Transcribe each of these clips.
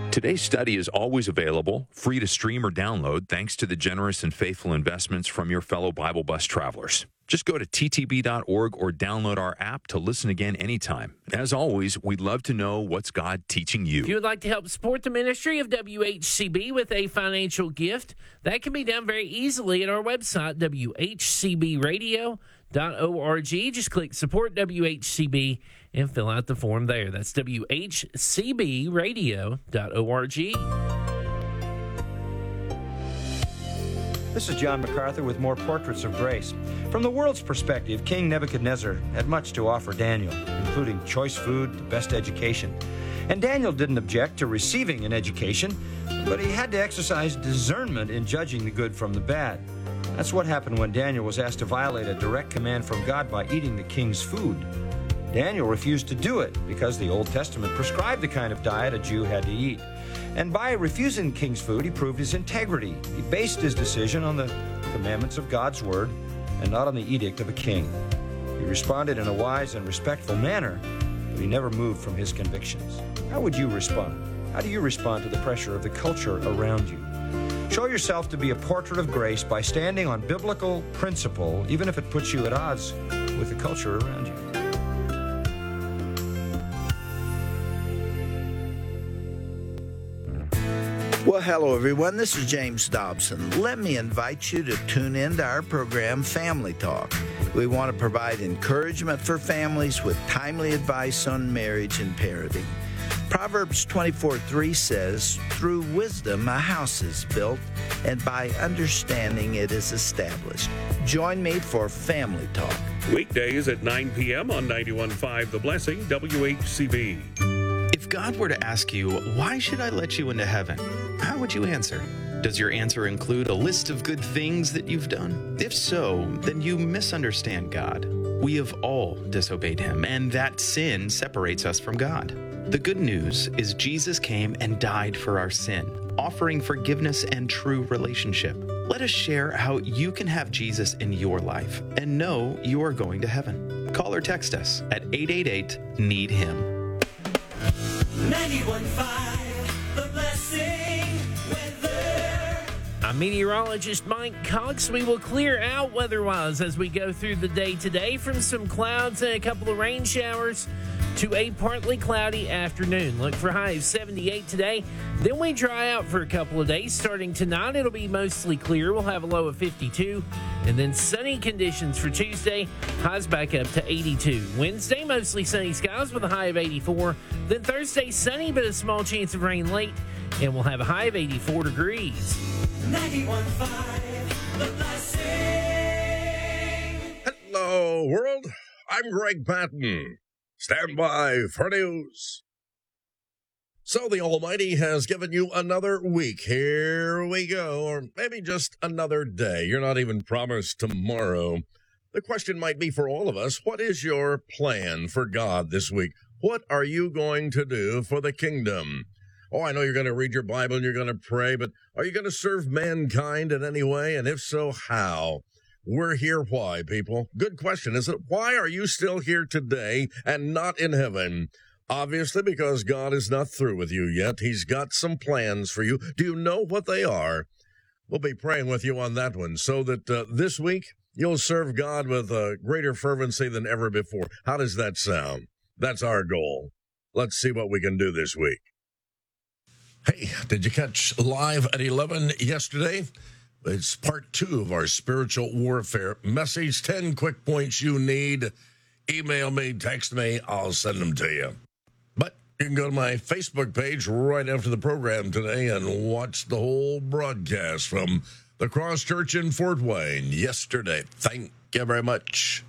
Today's study is always available, free to stream or download, thanks to the generous and faithful investments from your fellow Bible Bus travelers. Just go to ttb.org or download our app to listen again anytime. As always, we'd love to know what's God teaching you. If you would like to help support the ministry of WHCB with a financial gift, that can be done very easily at our website, WHCBradio.org. Just click Support WHCB and fill out the form there. That's WHCBradio.org. This is John MacArthur with more Portraits of Grace. From the world's perspective, King Nebuchadnezzar had much to offer Daniel, including choice food, the best education. And Daniel didn't object to receiving an education, but he had to exercise discernment in judging the good from the bad. That's what happened when Daniel was asked to violate a direct command from God by eating the king's food. Daniel refused to do it because the Old Testament prescribed the kind of diet a Jew had to eat. And by refusing the king's food, he proved his integrity. He based his decision on the commandments of God's word and not on the edict of a king. He responded in a wise and respectful manner, but he never moved from his convictions. How would you respond? How do you respond to the pressure of the culture around you? Show yourself to be a portrait of grace by standing on biblical principle, even if it puts you at odds with the culture around you. Well, hello, everyone. This is James Dobson. Let me invite you to tune into our program, Family Talk. We want to provide encouragement for families with timely advice on marriage and parenting. Proverbs 24:3 says, "Through wisdom a house is built, and by understanding it is established." Join me for Family Talk. Weekdays at 9 p.m. on 91.5 The Blessing, WHCB. If God were to ask you, why should I let you into heaven? How would you answer? Does your answer include a list of good things that you've done? If so, then you misunderstand God. We have all disobeyed Him, and that sin separates us from God. The good news is Jesus came and died for our sin, offering forgiveness and true relationship. Let us share how you can have Jesus in your life and know you are going to heaven. Call or text us at 888-NEED-HIM. 91.5 The Blessing weather. I'm meteorologist Mike Cox. We will clear out weather-wise as we go through the day today, from some clouds and a couple of rain showers to a partly cloudy afternoon. Look for highs of 78 today. Then we dry out for a couple of days. Starting tonight, it'll be mostly clear. We'll have a low of 52. And then sunny conditions for Tuesday. Highs back up to 82. Wednesday, mostly sunny skies with a high of 84. Then Thursday, sunny but a small chance of rain late. And we'll have a high of 84 degrees. 91.5 The Blessing. Hello, world. I'm Greg Patton. Stand by for news. So the Almighty has given you another week. Here we go. Or maybe just another day. You're not even promised tomorrow. The question might be for all of us, what is your plan for God this week? What are you going to do for the kingdom? Oh, I know you're going to read your Bible and you're going to pray, but are you going to serve mankind in any way? And if so, how? We're here why, people? Good question, isn't it? Why are you still here today and not in heaven? Obviously, because God is not through with you yet. He's got some plans for you. Do you know what they are? We'll be praying with you on that one so that this week you'll serve God with a greater fervency than ever before. How does that sound? That's our goal. Let's see what we can do this week. Hey, did you catch Live at 11 yesterday? It's part 2 of our spiritual warfare message. 10 quick points you need. Email me, text me, I'll send them to you. But you can go to my Facebook page right after the program today and watch the whole broadcast from the Cross Church in Fort Wayne yesterday. Thank you very much.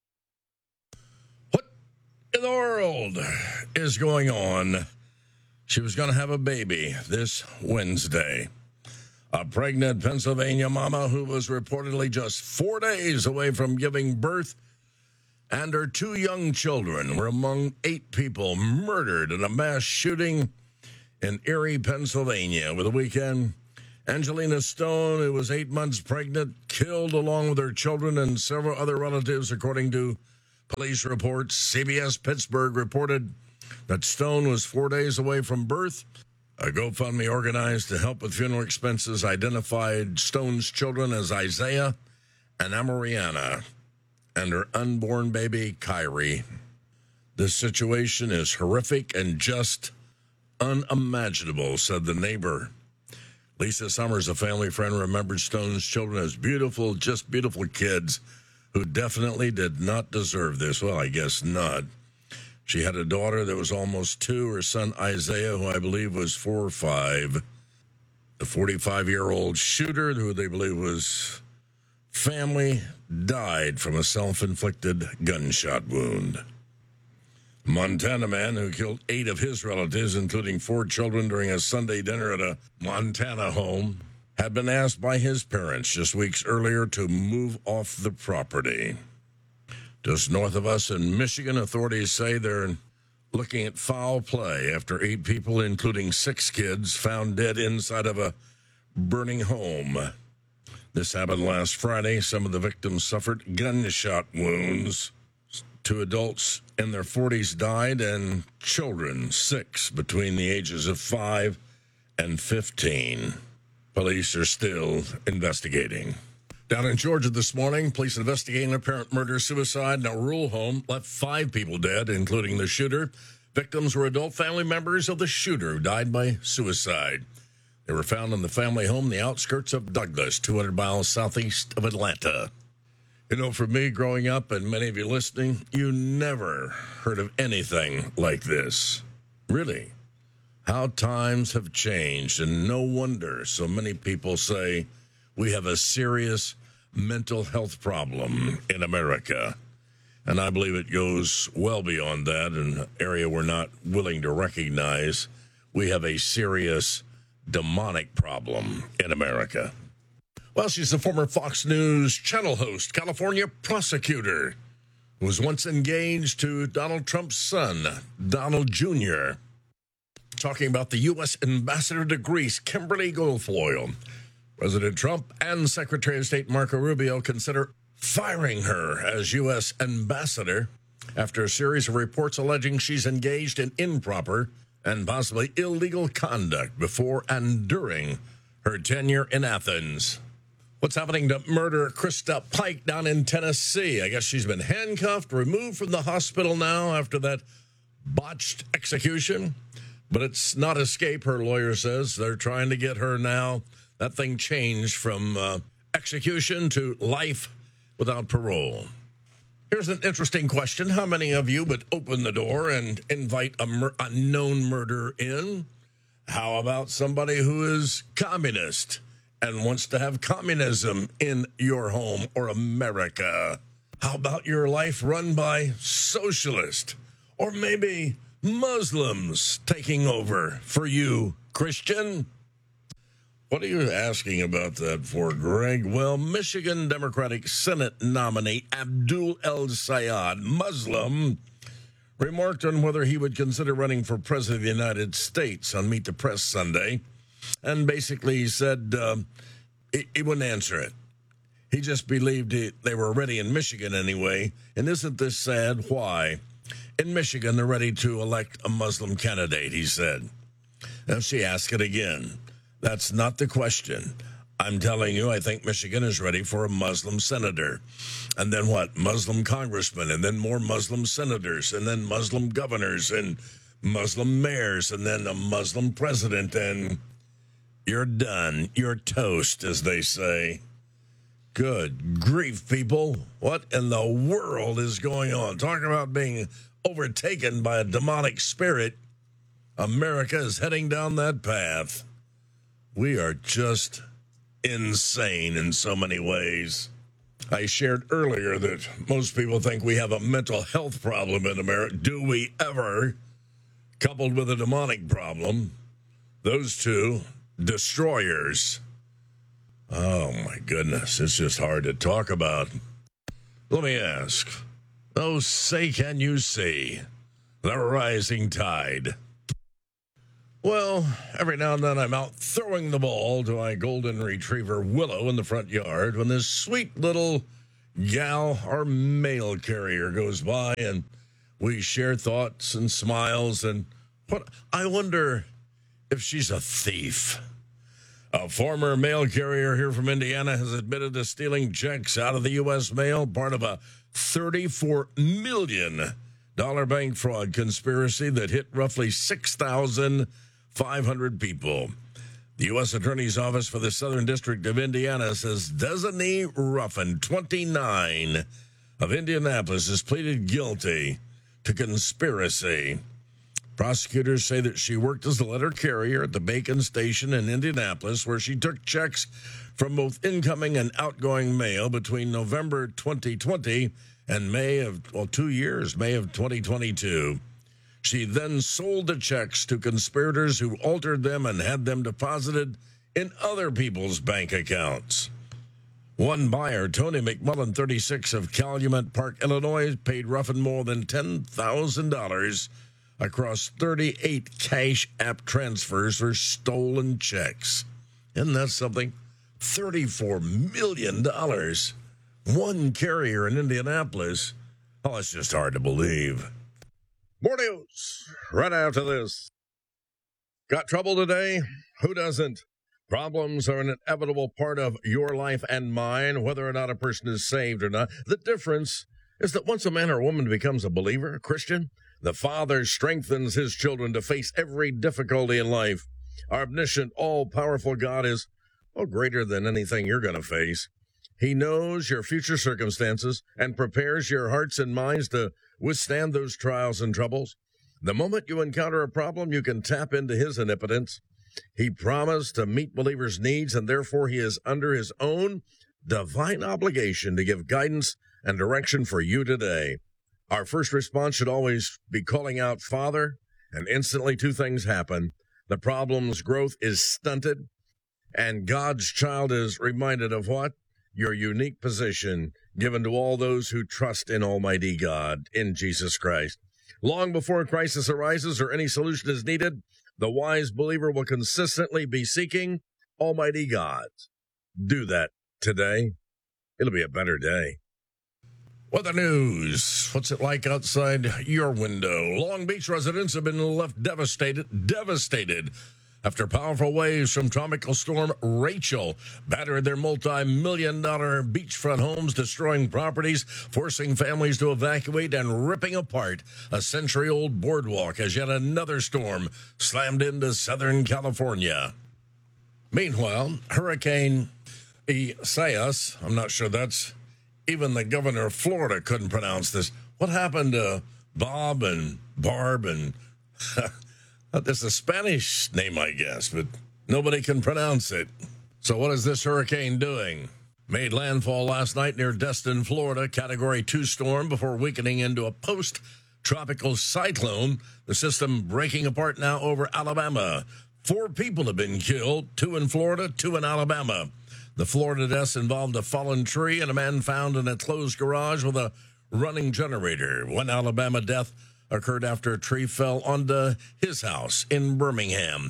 What in the world is going on? She was going to have a baby this Wednesday. A pregnant Pennsylvania mama who was reportedly just 4 days away from giving birth, and her 2 young children were among 8 people murdered in a mass shooting in Erie, Pennsylvania over the weekend. Angelina Stone, who was 8 months pregnant, killed along with her children and several other relatives, according to police reports. CBS Pittsburgh reported that Stone was 4 days away from birth A GoFundMe organized to help with funeral expenses identified Stone's children as Isaiah and Amariana and her unborn baby, Kyrie. This situation is horrific and just unimaginable, said the neighbor. Lisa Summers, a family friend, remembered Stone's children as beautiful, just beautiful kids who definitely did not deserve this. Well, I guess not. She had a daughter that was almost 2, her son Isaiah, who I believe was 4 or 5. The 45-year-old shooter, who they believe was family, died from a self-inflicted gunshot wound. Montana man who killed 8 of his relatives, including 4 children, during a Sunday dinner at a Montana home, had been asked by his parents just weeks earlier to move off the property. Just north of us in Michigan, authorities say they're looking at foul play after 8 people, including 6 kids, found dead inside of a burning home. This happened last Friday. Some of the victims suffered gunshot wounds. 2 adults in their 40s died, and children, 6, between the ages of 5 and 15. Police are still investigating. Down in Georgia this morning, police investigating an apparent murder-suicide in a rural home left 5 people dead, including the shooter. Victims were adult family members of the shooter who died by suicide. They were found in the family home in the outskirts of Douglas, 200 miles southeast of Atlanta. You know, for me, growing up, and many of you listening, you never heard of anything like this. Really. How times have changed, and no wonder so many people say we have a serious mental health problem in America. And I believe it goes well beyond that, an area we're not willing to recognize. We have a serious demonic problem in America. Well, she's a former Fox News Channel host, California prosecutor, who was once engaged to Donald Trump's son, Donald Jr., talking about the U.S. ambassador to Greece, Kimberly Guilfoyle. President Trump and Secretary of State Marco Rubio consider firing her as U.S. ambassador after a series of reports alleging she's engaged in improper and possibly illegal conduct before and during her tenure in Athens. What's happening to murderer Krista Pike down in Tennessee? I guess she's been handcuffed, removed from the hospital now after that botched execution. But it's not escape, her lawyer says. They're trying to get her now. That thing changed from execution to life without parole. Here's an interesting question. How many of you would open the door and invite a known murderer in? How about somebody who is communist and wants to have communism in your home or America? How about your life run by socialist or maybe Muslims taking over for you, Christian? What are you asking about that for, Greg? Well, Michigan Democratic Senate nominee Abdul El-Sayed, Muslim, remarked on whether he would consider running for president of the United States on Meet the Press Sunday. And basically he said he wouldn't answer it. He just believed they were ready in Michigan anyway. And isn't this sad? Why? In Michigan, they're ready to elect a Muslim candidate, he said. And she asked it again. That's not the question. I'm telling you, I think Michigan is ready for a Muslim senator. And then what? Muslim congressmen, and then more Muslim senators, and then Muslim governors, and Muslim mayors, and then a Muslim president, and you're done. You're toast, as they say. Good grief, people. What in the world is going on? Talking about being overtaken by a demonic spirit. America is heading down that path. We are just insane in so many ways. I shared earlier that most people think we have a mental health problem in America. Do we ever? Coupled with a demonic problem. Those two destroyers. Oh, my goodness. It's just hard to talk about. Let me ask. Oh, say can you see the rising tide? Well, every now and then I'm out throwing the ball to my golden retriever Willow in the front yard when this sweet little gal, our mail carrier, goes by, and we share thoughts and smiles. And what I wonder if she's a thief. A former mail carrier here from Indiana has admitted to stealing checks out of the U.S. mail, part of a $34 million bank fraud conspiracy that hit roughly 6,500 people. The U.S. Attorney's Office for the Southern District of Indiana says Designee Ruffin, 29, of Indianapolis, has pleaded guilty to conspiracy. Prosecutors say that she worked as a letter carrier at the Bacon Station in Indianapolis, where she took checks from both incoming and outgoing mail between November 2020 and May of 2022. She then sold the checks to conspirators who altered them and had them deposited in other people's bank accounts. One buyer, Tony McMullen, 36, of Calumet Park, Illinois, paid Ruffin more than $10,000 across 38 Cash App transfers for stolen checks. Isn't that something? $34 million. One carrier in Indianapolis. Oh, it's just hard to believe. More news right after this. Got trouble today? Who doesn't? Problems are an inevitable part of your life and mine, whether or not a person is saved or not. The difference is that once a man or woman becomes a believer, a Christian, the Father strengthens his children to face every difficulty in life. Our omniscient, all-powerful God is, greater than anything you're going to face. He knows your future circumstances and prepares your hearts and minds to withstand those trials and troubles. The moment you encounter a problem, you can tap into his omnipotence. He promised to meet believers' needs, and therefore he is under his own divine obligation to give guidance and direction for you today. Our first response should always be calling out, Father, and instantly two things happen. The problem's growth is stunted, and God's child is reminded of what? Your unique position given to all those who trust in Almighty God, in Jesus Christ. Long before a crisis arises or any solution is needed, the wise believer will consistently be seeking Almighty God. Do that today. It'll be a better day. Weather news. What's it like outside your window? Long Beach residents have been left devastated after powerful waves from Tropical Storm Rachel battered their multi-million-dollar beachfront homes, destroying properties, forcing families to evacuate, and ripping apart a century-old boardwalk as yet another storm slammed into Southern California. Meanwhile, Hurricane Isaias, I'm not sure that's even the governor of Florida couldn't pronounce this. What happened to Bob and Barb and... This is a Spanish name, I guess, but nobody can pronounce it. So what is this hurricane doing? Made landfall last night near Destin, Florida, Category 2 storm before weakening into a post-tropical cyclone. The system breaking apart now over Alabama. 4 people have been killed, 2 in Florida, 2 in Alabama. The Florida deaths involved a fallen tree and a man found in a closed garage with a running generator. One Alabama death occurred after a tree fell onto his house in Birmingham.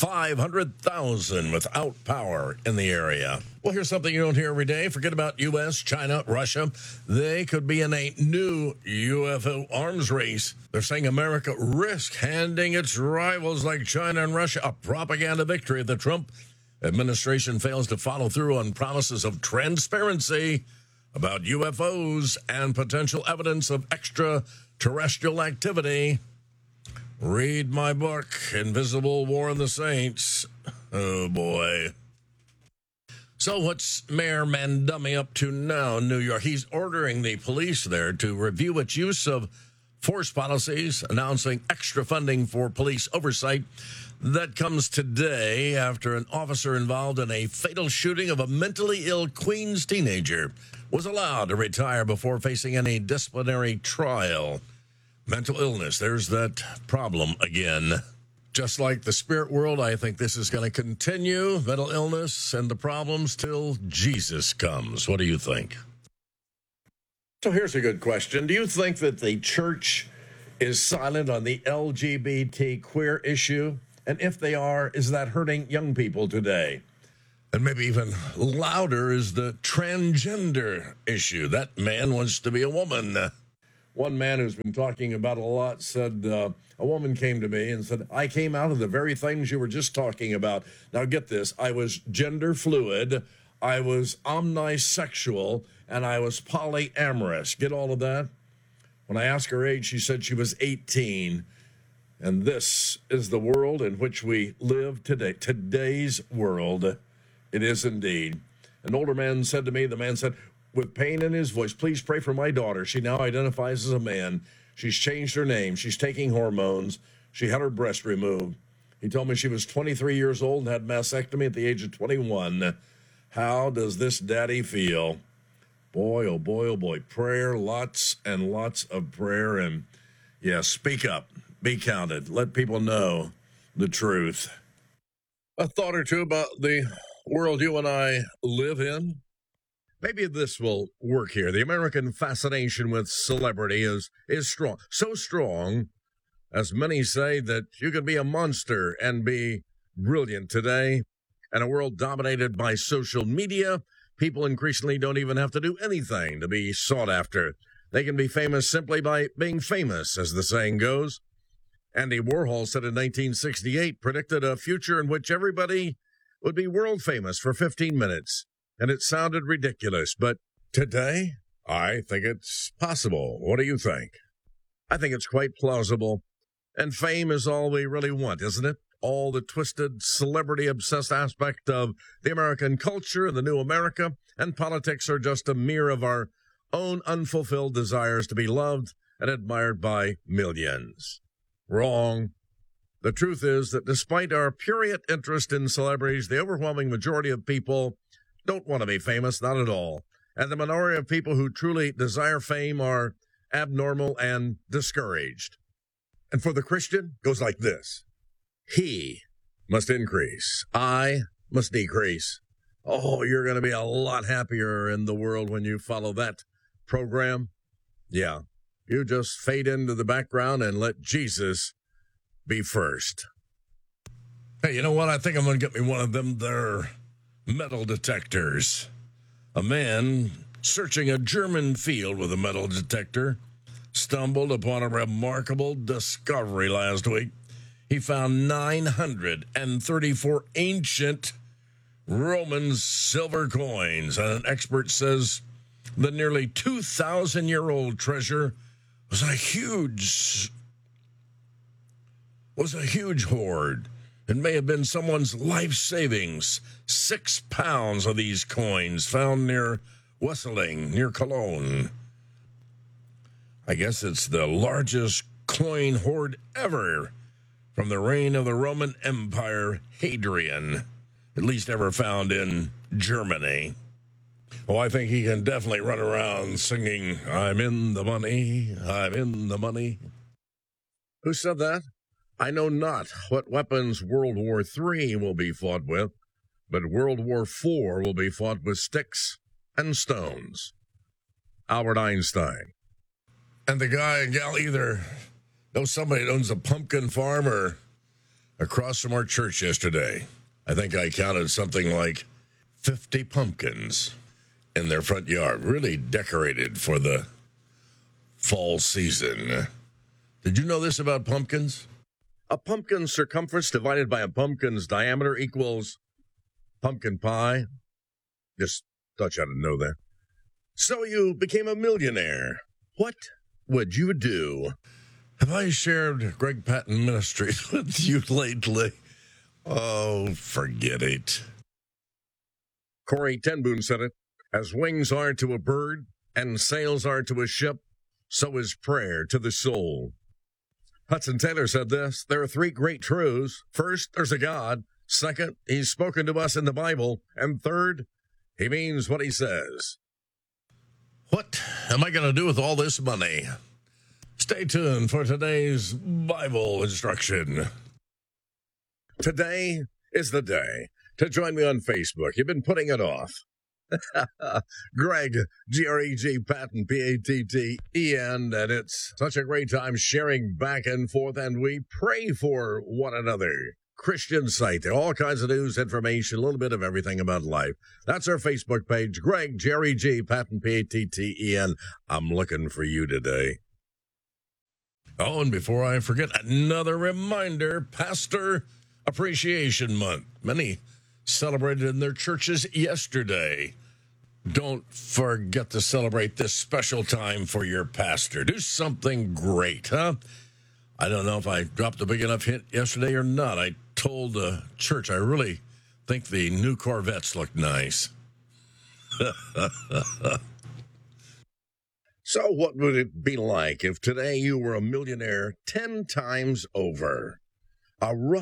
500,000 without power in the area. Well, here's something you don't hear every day. Forget about U.S., China, Russia. They could be in a new UFO arms race. They're saying America risks handing its rivals like China and Russia a propaganda victory if the Trump administration fails to follow through on promises of transparency about UFOs and potential evidence of extraterrestrial activity. Read my book, Invisible War of the Saints. Oh, boy. So what's Mayor Mandumi up to now in New York? He's ordering the police there to review its use of force policies, announcing extra funding for police oversight. That comes today after an officer involved in a fatal shooting of a mentally ill Queens teenager was allowed to retire before facing any disciplinary trial. Mental illness, there's that problem again. Just like the spirit world, I think this is going to continue, mental illness and the problems, till Jesus comes. What do you think? So here's a good question. Do you think that the church is silent on the LGBT queer issue? And if they are, is that hurting young people today? And maybe even louder is the transgender issue. That man wants to be a woman. One man who's been talking about it a lot said, a woman came to me and said, I came out of the very things you were just talking about. Now get this, I was gender fluid, I was omnisexual, and I was polyamorous. Get all of that? When I asked her age, she said she was 18. And this is the world in which we live today. Today's world, it is indeed. An older man said to me, the man said, with pain in his voice, please pray for my daughter. She now identifies as a man. She's changed her name. She's taking hormones. She had her breast removed. He told me she was 23 years old and had mastectomy at the age of 21. How does this daddy feel? Boy, oh boy, oh boy. Prayer, lots and lots of prayer. And yeah, speak up. Be counted. Let people know the truth. A thought or two about the world you and I live in. Maybe this will work here. The American fascination with celebrity is strong. So strong, as many say, that you can be a monster and be brilliant today. In a world dominated by social media, people increasingly don't even have to do anything to be sought after. They can be famous simply by being famous, as the saying goes. Andy Warhol said in 1968, predicted a future in which everybody would be world famous for 15 minutes. And it sounded ridiculous, but today, I think it's possible. What do you think? I think it's quite plausible. And fame is all we really want, isn't it? All the twisted, celebrity-obsessed aspect of the American culture and the new America, and politics are just a mirror of our own unfulfilled desires to be loved and admired by millions. Wrong. The truth is that despite our prurient interest in celebrities, the overwhelming majority of people don't want to be famous, not at all. And the minority of people who truly desire fame are abnormal and discouraged. And for the Christian, it goes like this. He must increase. I must decrease. Oh, you're going to be a lot happier in the world when you follow that program. Yeah, you just fade into the background and let Jesus be first. Hey, you know what? I think I'm going to get me one of them there metal detectors. A man searching a German field with a metal detector stumbled upon a remarkable discovery last week. He found 934 ancient Roman silver coins, and an expert says the nearly 2,000-year-old treasure was a huge hoard. It may have been someone's life savings. 6 pounds of these coins found near Wesseling, near Cologne. I guess it's the largest coin hoard ever from the reign of the Roman Empire Hadrian, at least ever found in Germany. Oh, I think he can definitely run around singing, I'm in the money, I'm in the money. Who said that? I know not what weapons World War III will be fought with, but World War IV will be fought with sticks and stones. Albert Einstein. And the guy and gal either know somebody that owns a pumpkin farm or across from our church yesterday. I think I counted something like 50 pumpkins in their front yard, really decorated for the fall season. Did you know this about pumpkins? A pumpkin's circumference divided by a pumpkin's diameter equals pumpkin pie. Just thought you ought to know that. So you became a millionaire. What would you do? Have I shared Greg Patton Ministries with you lately? Oh, forget it. Corey ten Boom said it. As wings are to a bird and sails are to a ship, so is prayer to the soul. Hudson Taylor said this, there are 3 great truths. First, there's a God. Second, he's spoken to us in the Bible. And third, he means what he says. What am I going to do with all this money? Stay tuned for today's Bible instruction. Today is the day to join me on Facebook. You've been putting it off. Greg, G-R-E-G, Patton, P-A-T-T-E-N, and it's such a great time sharing back and forth, and we pray for one another. Christian site, there are all kinds of news, information, a little bit of everything about life. That's our Facebook page, Greg, G-R-E-G, Patton, P-A-T-T-E-N. I'm looking for you today. Oh, and before I forget, another reminder, Pastor Appreciation Month. Many celebrated in their churches yesterday. Don't forget to celebrate this special time for your pastor. Do something great, huh? I don't know if I dropped a big enough hint yesterday or not. I told the church I really think the new Corvettes look nice. So what would it be like if today you were a millionaire 10 times over? A